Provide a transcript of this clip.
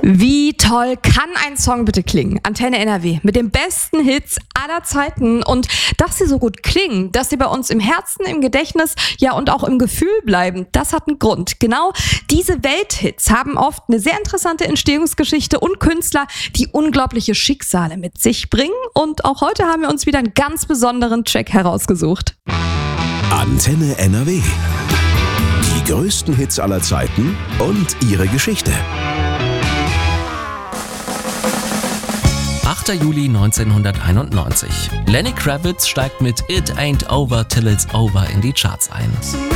Wie toll kann ein Song bitte klingen? Antenne NRW mit den besten Hits aller Zeiten. Und dass sie so gut klingen, dass sie bei uns im Herzen, im Gedächtnis, ja und auch im Gefühl bleiben, das hat einen Grund. Genau diese Welthits haben oft eine sehr interessante Entstehungsgeschichte und Künstler, die unglaubliche Schicksale mit sich bringen. Und auch heute haben wir uns wieder einen ganz besonderen Track herausgesucht. Antenne NRW. Die größten Hits aller Zeiten und ihre Geschichte. 8. Juli 1991. Lenny Kravitz steigt mit It Ain't Over Till It's Over in die Charts ein.